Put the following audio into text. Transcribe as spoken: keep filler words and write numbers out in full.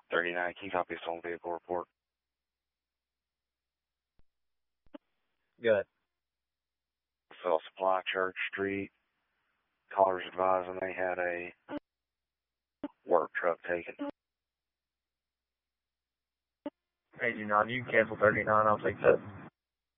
thirty-nine, can you copy stolen vehicle report? Good. Phil Supply, Church Street. Callers advising they had a work truck taken. Hey, you know, you can cancel thirty-nine, I'll take that.